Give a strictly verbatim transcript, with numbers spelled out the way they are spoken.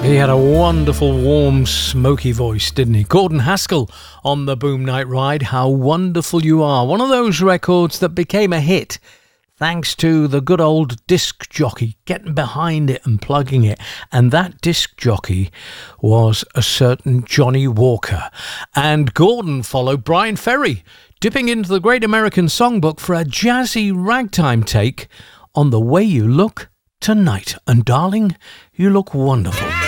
He had a wonderful, warm, smoky voice, didn't he? Gordon Haskell on the Boom Night Ride. How Wonderful You Are. One of those records that became a hit thanks to the good old disc jockey getting behind it and plugging it. And that disc jockey was a certain Johnny Walker. And Gordon followed Brian Ferry, dipping into the Great American Songbook for a jazzy ragtime take on The Way You Look Tonight. And darling, you look wonderful.